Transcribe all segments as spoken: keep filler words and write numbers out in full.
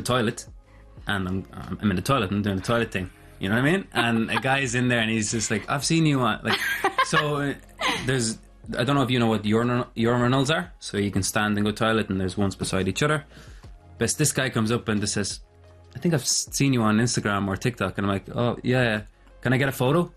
the toilet, and I'm I'm in the toilet and doing the toilet thing. You know what I mean? And a guy's in there, and he's just like, "I've seen you on." Like, so uh, there's I don't know if you know what urinal, urinals are. So you can stand and go toilet, and there's ones beside each other. But this guy comes up and just says, "I think I've seen you on Instagram or TikTok," and I'm like, "Oh yeah, can I get a photo?"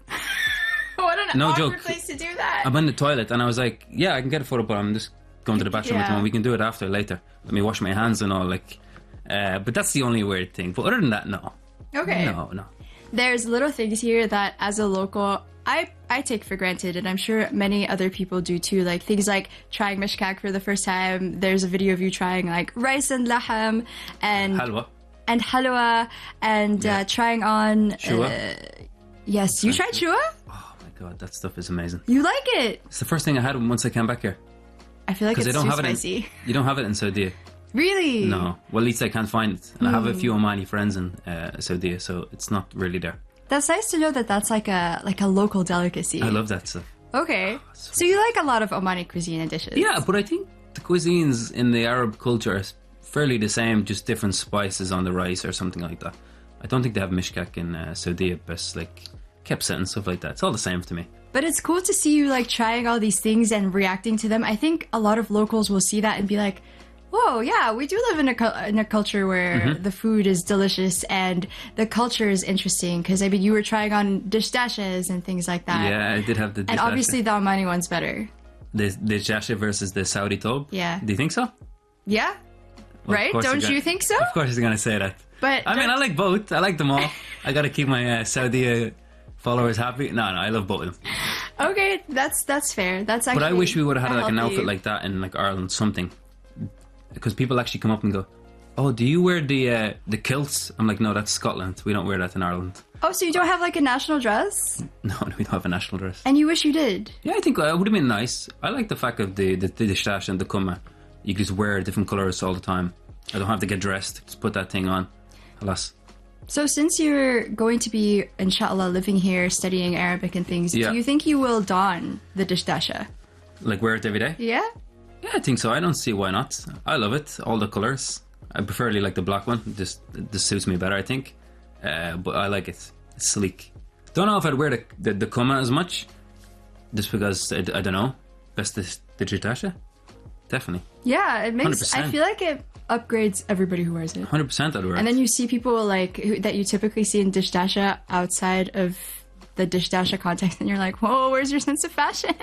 What an no awkward joke. place to do that. I'm in the toilet, and I was like, "Yeah, I can get a photo, but I'm just going to the bathroom Yeah. at the moment. We can do it after later. Let me wash my hands and all." Like, uh, but that's the only weird thing. But other than that, no, Okay. no, no. There's little things here that, as a local, I I take for granted, and I'm sure many other people do too. Like things like trying mishkak for the first time. There's a video of you trying like rice and laham and Halwa. and halwa and Yeah. uh, trying on. Shua. Uh, yes, you tried shua. Oh my god, that stuff is amazing. You like it? It's the first thing I had once I came back here. I feel like it's Because they don't too have spicy. it in, you don't have it in Saudi. Really? No. Well, at least I can't find it. And I have a Hmm. few Omani friends in uh, Saudi, so it's not really there. That's nice to know that that's like a like a local delicacy. I love that stuff. Okay, so you like a lot of Omani cuisine and dishes. Yeah, but I think the cuisines in the Arab culture are fairly the same, just different spices on the rice or something like that. I don't think they have mishkak in uh, Saudi, but it's like kebsa and stuff like that. It's all the same to me. But it's cool to see you like trying all these things and reacting to them. I think a lot of locals will see that and be like, whoa, yeah, we do live in a, cu- in a culture where Mm-hmm. the food is delicious and the culture is interesting. Because, I mean, you were trying on dish dashes and things like that. Yeah, I did have the And dish obviously the Omani one's better. the the jasha versus the Saudi tob. Yeah. Do you think so? Yeah? Well, of right? course Don't you're you gonna- think so? Of course, he's gonna say that. But I mean, don't- I like both. I like them all. I gotta keep my uh, Saudi uh, followers happy. No, no, I love both of them. Okay, that's that's fair. That's actually But I wish we would have had a like an healthy- outfit like that in like Ireland, something. Because people actually come up and go, "Oh, do you wear the uh, the kilts?" I'm like, "No, that's Scotland. We don't wear that in Ireland." Oh, so you don't have like a national dress? No, we don't have a national dress. And you wish you did? Yeah, I think uh, it would have been nice. I like the fact of the the, the stash and the kuma. You can just wear different colours all the time. I don't have to get dressed. Just put that thing on. Alas. So since you're going to be, inshallah, living here, studying Arabic and things, Yeah. do you think you will don the dishdasha? Like wear it every day? Yeah? Yeah, I think so. I don't see why not. I love it. All the colours. I preferably like the black one. Just this suits me better, I think. Uh, but I like it. It's sleek. Don't know if I'd wear the the, the kuma as much, just because I, I don't know. Best the the jitasha, definitely. Yeah, it makes, one hundred percent. I feel like it upgrades everybody who wears it. one hundred percent I'd wear And it. then you see people like who, that you typically see in dishdasha outside of the dishdasha context, and you're like, whoa, where's your sense of fashion?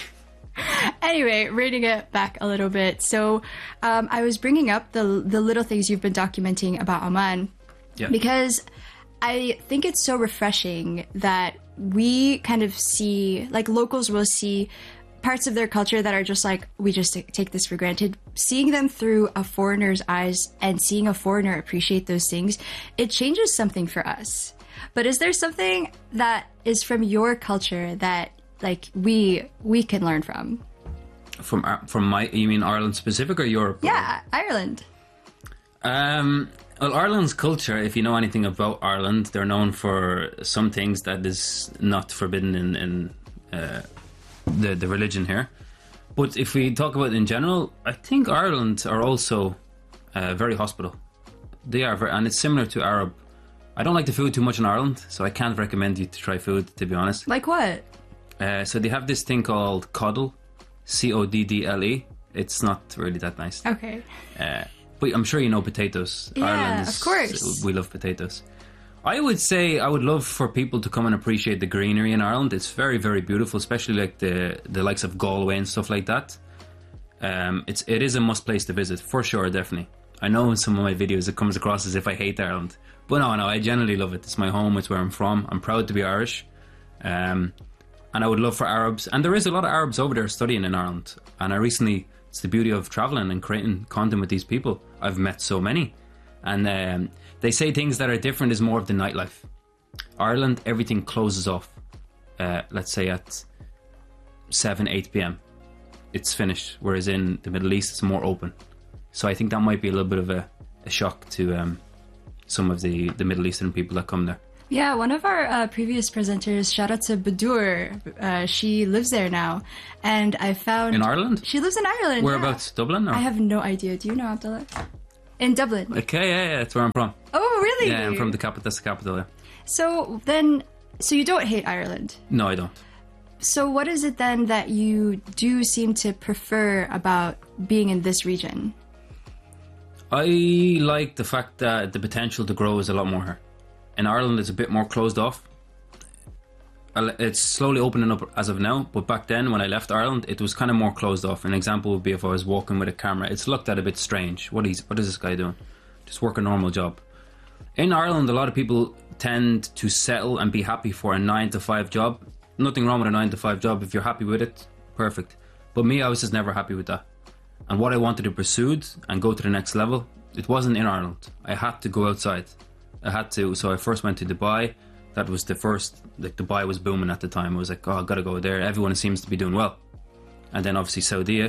Anyway, reining it back a little bit. So um, I was bringing up the the little things you've been documenting about Oman Yeah. because I think it's so refreshing that we kind of see, like locals will see parts of their culture that are just like, we just take this for granted. Seeing them through a foreigner's eyes and seeing a foreigner appreciate those things, it changes something for us. But is there something that is from your culture that like we we can learn from? From Ar- from my, you mean Ireland specific or Europe? Yeah, Ireland. Um. Well, Ireland's culture, if you know anything about Ireland, they're known for some things that is not forbidden in, in uh, the the religion here. But if we talk about it in general, I think Ireland are also uh, very hospitable. They are very, and it's similar to Arab. I don't like the food too much in Ireland, so I can't recommend you to try food, to be honest. Like what? Uh, so they have this thing called coddle, C O D D L E. It's not really that nice. Okay. Uh, but I'm sure you know potatoes. Yeah, Ireland is, of course. we love potatoes. I would say I would love for people to come and appreciate the greenery in Ireland. It's very, very beautiful, especially like the the likes of Galway and stuff like that. Um, it's it is a must place to visit for sure, definitely. I know in some of my videos it comes across as if I hate Ireland, but no, no, I generally love it. It's my home. It's where I'm from. I'm proud to be Irish, um, and I would love for Arabs. And there is a lot of Arabs over there studying in Ireland. And I recently, it's the beauty of traveling and creating content with these people. I've met so many, and um, they say things that are different is more of the nightlife. Ireland, everything closes off. Uh, let's say at seven, eight p.m. It's finished. Whereas in the Middle East, it's more open. So I think that might be a little bit of a, a shock to um, some of the, the Middle Eastern people that come there. Yeah, one of our uh, previous presenters, shout out to Badur, uh, she lives there now. And I found... In Ireland? She lives in Ireland. Whereabouts? Yeah. Dublin? Or? I have no idea. Do you know, Abdullah? In Dublin. Okay, yeah, yeah, that's where I'm from. Oh, really? Yeah, I'm from the capital. That's the capital. Yeah. So then, so you don't hate Ireland. No, I don't. So what is it then that you do seem to prefer about being in this region? I like the fact that the potential to grow is a lot more here. In Ireland, it's a bit more closed off. It's slowly opening up as of now, but back then when I left Ireland, it was kind of more closed off. An example would be if I was walking with a camera. It's looked at a bit strange. What is what is this guy doing? Just work a normal job. In Ireland, a lot of people tend to settle and be happy for a nine to five job. Nothing wrong with a nine to five job. If you're happy with it, perfect. But me, I was just never happy with that. And what I wanted to pursue and go to the next level, it wasn't in Ireland. I had to go outside. I had to. So I first went to Dubai. That was the first, like Dubai was booming at the time. I was like, oh, I've got to go there. Everyone seems to be doing well. And then obviously Saudi.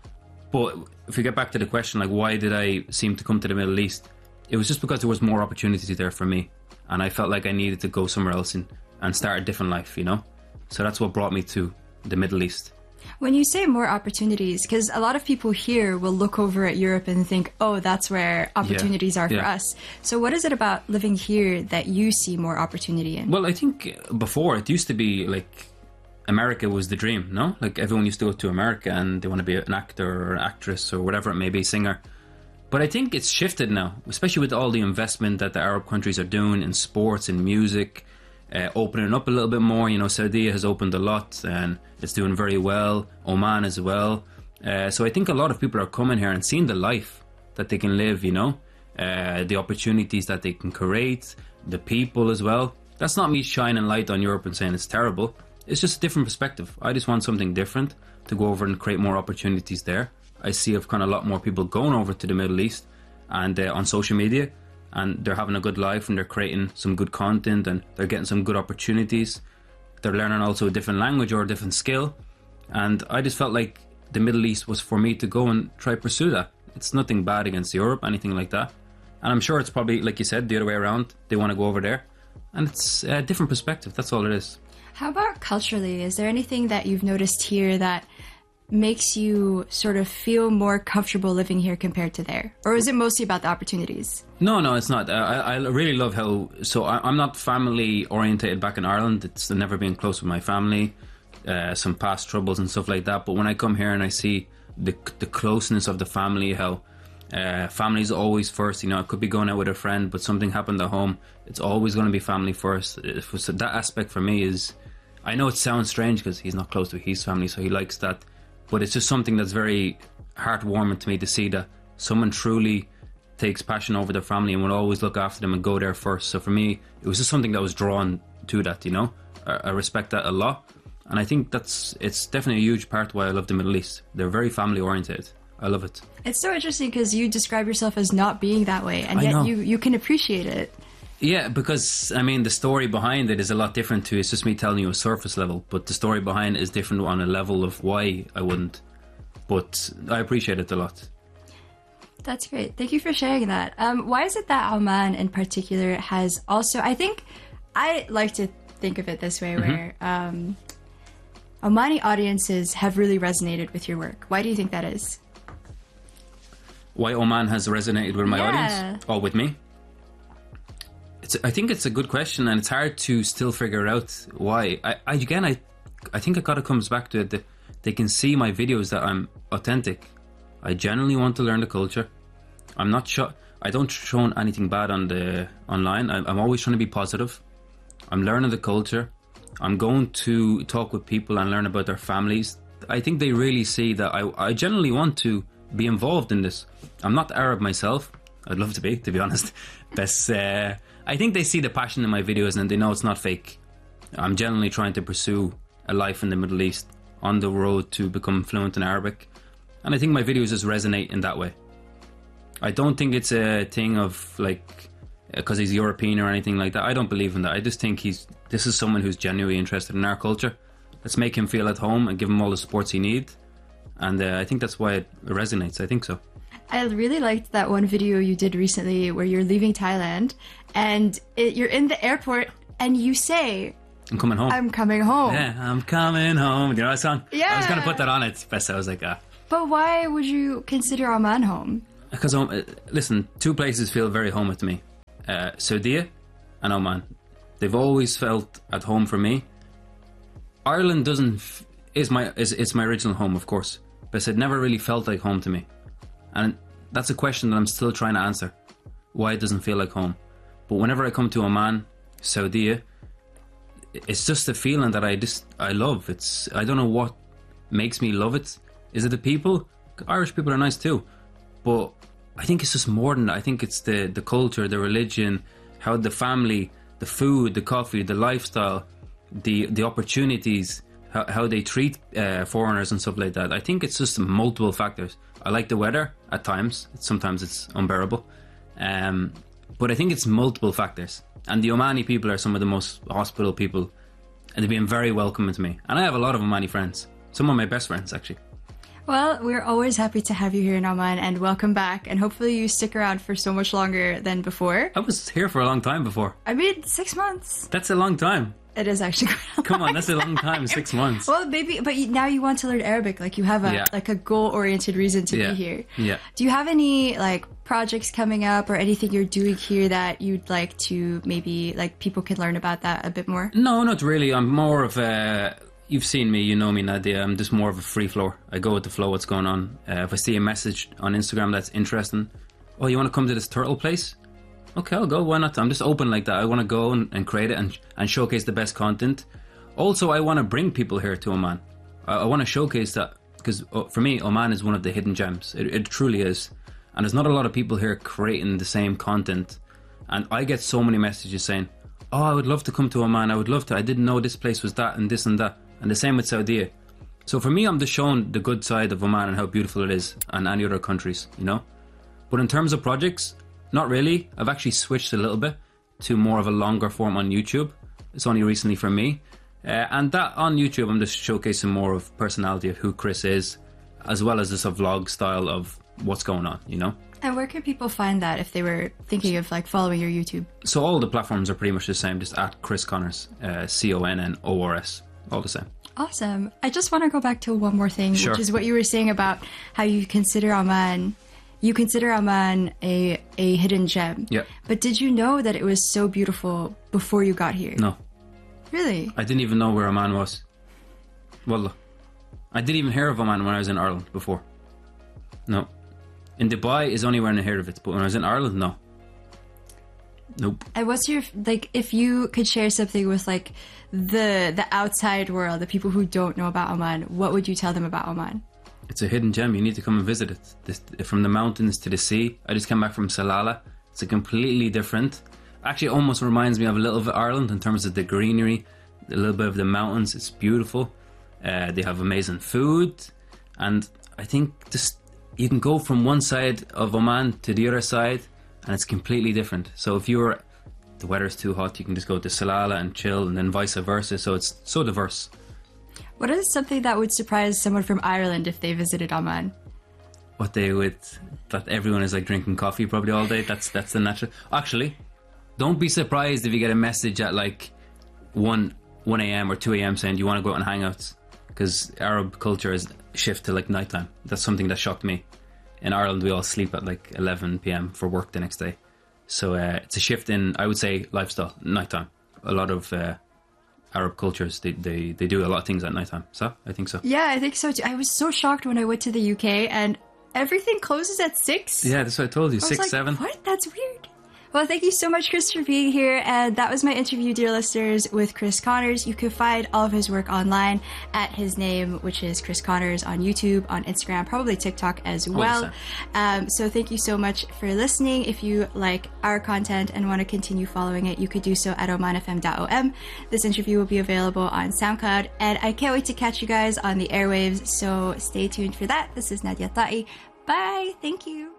But if we get back to the question, like why did I seem to come to the Middle East? It was just because there was more opportunity there for me. And I felt like I needed to go somewhere else and, and start a different life, you know? So that's what brought me to the Middle East. When you say more opportunities, because a lot of people here will look over at Europe and think, oh, that's where opportunities yeah, are for yeah. us. So what is it about living here that you see more opportunity in? Well, I think before it used to be like America was the dream, no? Like everyone used to go to America and they want to be an actor or an actress or whatever it may be, singer. But I think it's shifted now, especially with all the investment that the Arab countries are doing in sports and music. Uh, opening up a little bit more, you know, Saudi has opened a lot and it's doing very well. Oman as well. Uh, so I think a lot of people are coming here and seeing the life that they can live, you know, uh, the opportunities that they can create, the people as well. That's not me shining light on Europe and saying it's terrible. It's just a different perspective. I just want something different to go over and create more opportunities there. I see of kind of a lot more people going over to the Middle East and uh, on social media. And they're having a good life and they're creating some good content and they're getting some good opportunities. They're learning also a different language or a different skill. And I just felt like the Middle East was for me to go and try pursue that. It's nothing bad against Europe, anything like that. And I'm sure it's probably, like you said, the other way around. They want to go over there. And it's a different perspective. That's all it is. How about culturally? Is there anything that you've noticed here that makes you sort of feel more comfortable living here compared to there? Or is it mostly about the opportunities? No, no, it's not. Uh, I, I really love how... So I, I'm not family orientated back in Ireland. It's never been close with my family. Uh, some past troubles and stuff like that. But when I come here and I see the the closeness of the family, how uh, family's always first. You know, I could be going out with a friend, but something happened at home. It's always going to be family first. So that aspect for me is... I know it sounds strange because he's not close to his family, so he likes that. But it's just something that's very heartwarming to me to see that someone truly takes passion over their family and will always look after them and go there first. So for me, it was just something that was drawn to that, you know. I, I respect that a lot. And I think that's it's definitely a huge part why I love the Middle East. They're very family oriented. I love it. It's so interesting because you describe yourself as not being that way, and I yet know. you, you can appreciate it. Yeah, because, I mean, the story behind it is a lot different to, it's just me telling you a surface level, but the story behind it is different on a level of why I wouldn't. But I appreciate it a lot. That's great. Thank you for sharing that. Um, why is it that Oman in particular has also, I think, I like to think of it this way, where mm-hmm. um, Omani audiences have really resonated with your work. Why do you think that is? Why Oman has resonated with my yeah. audience? Oh, with me? It's, I think it's a good question, and it's hard to still figure out why. I, I again, I, I think it kind of comes back to it that they can see my videos that I'm authentic. I genuinely want to learn the culture. I'm not sure. I don't show anything bad on the online. I, I'm always trying to be positive. I'm learning the culture. I'm going to talk with people and learn about their families. I think they really see that I, I genuinely want to be involved in this. I'm not Arab myself. I'd love to be, to be honest. But uh, I think they see the passion in my videos and they know it's not fake. I'm generally trying to pursue a life in the Middle East on the road to become fluent in Arabic. And I think my videos just resonate in that way. I don't think it's a thing of like, because he's European or anything like that. I don't believe in that. I just think he's this is someone who's genuinely interested in our culture. Let's make him feel at home and give him all the supports he needs. And uh, I think that's why it resonates. I think so. I really liked that one video you did recently where you're leaving Thailand and it, you're in the airport and you say, I'm coming home. I'm coming home. Yeah, I'm coming home. Do you know that song? Yeah. I was going to put that on it. But I was like, ah. But why would you consider Oman home? because um, uh, listen, two places feel very home to me: uh, Saudi and Oman. They've always felt at home for me. Ireland doesn't f- is my is it's my original home, of course, but it never really felt like home to me, and that's a question that I'm still trying to answer: why it doesn't feel like home. But whenever I come to Oman, Saudi, it's just a feeling that I just I love. It's I don't know what makes me love it. Is it the people? Irish people are nice too, but I think it's just more than that. I think it's the the culture, the religion, how the family, the food, the coffee, the lifestyle, the the opportunities, how, how they treat uh, foreigners and stuff like that. I think it's just multiple factors. I like the weather at times. Sometimes it's unbearable, um, but I think it's multiple factors. And the Omani people are some of the most hospitable people, and they've been very welcoming to me. And I have a lot of Omani friends. Some of my best friends, actually. Well, we're always happy to have you here in Oman, and welcome back. And hopefully you stick around for so much longer than before. I was here for a long time before. I mean, six months. That's a long time. It is actually quite a Come long on, that's a long time, six months. Well, maybe, but you, now you want to learn Arabic. Like you have a Yeah. like a goal-oriented reason to Yeah. be here. Yeah. Do you have any like projects coming up or anything you're doing here that you'd like to maybe like people can learn about that a bit more? No, not really. I'm more of a... You've seen me, you know me, Nadia. I'm just more of a free flow. I go with the flow, what's going on. Uh, if I see a message on Instagram that's interesting, oh, you want to come to this turtle place? Okay, I'll go. Why not? I'm just open like that. I want to go and, and create it and, and showcase the best content. Also, I want to bring people here to Oman. I, I want to showcase that because uh, for me, Oman is one of the hidden gems. It, it truly is. And there's not a lot of people here creating the same content. And I get so many messages saying, oh, I would love to come to Oman. I would love to. I didn't know this place was that and this and that. And the same with Saudi. So for me, I'm just showing the good side of Oman and how beautiful it is and any other countries, you know? But in terms of projects, not really. I've actually switched a little bit to more of a longer form on YouTube. It's only recently for me. Uh, and that on YouTube, I'm just showcasing more of personality of who Chris is, as well as just a vlog style of what's going on, you know? And where can people find that if they were thinking of like following your YouTube? So all the platforms are pretty much the same, just at Chris Connors, uh, C O N N O R S, all the same. Awesome. I just want to go back to one more thing, Sure. which is what you were saying about how you consider Oman, you consider Oman a, a hidden gem. Yep. But did you know that it was so beautiful before you got here? No, Really? I didn't even know where Oman was. Wallah. I didn't even hear of Oman when I was in Ireland before. No. In Dubai is only when I heard of it, but when I was in Ireland, no. Nope. And what's your, like, if you could share something with, like, the the outside world, the people who don't know about Oman, what would you tell them about Oman? It's a hidden gem. You need to come and visit it. This, from the mountains to the sea. I just came back from Salalah. It's a completely different. Actually, it almost reminds me of a little bit of Ireland in terms of the greenery, a little bit of the mountains. It's beautiful. Uh, they have amazing food, and I think just you can go from one side of Oman to the other side, and it's completely different. So if you're the weather's too hot, you can just go to Salalah and chill, and then vice versa. So it's so diverse. What is something that would surprise someone from Ireland if they visited Oman? What they would that everyone is like drinking coffee probably all day. That's that's the natural. Actually, don't be surprised if you get a message at like one one a m or two a m saying, "Do you want to go out and hang out?" Because Arab culture is shift to like nighttime. That's something that shocked me. In Ireland, we all sleep at like eleven p m for work the next day. So uh, it's a shift in, I would say, lifestyle, nighttime. A lot of uh, Arab cultures, they, they, they do a lot of things at nighttime. So I think so. Yeah, I think so too. I was so shocked when I went to the U K and everything closes at six. Yeah, that's what I told you. I was Six, like, seven. What? That's weird. Well, thank you so much, Chris, for being here. And that was my interview, dear listeners, with Chris Connors. You can find all of his work online at his name, which is Chris Connors, on YouTube, on Instagram, probably TikTok as well. Um, so thank you so much for listening. If you like our content and want to continue following it, you could do so at oman f m dot o m. This interview will be available on SoundCloud. And I can't wait to catch you guys on the airwaves. So stay tuned for that. This is Nadia Ta'i. Bye. Thank you.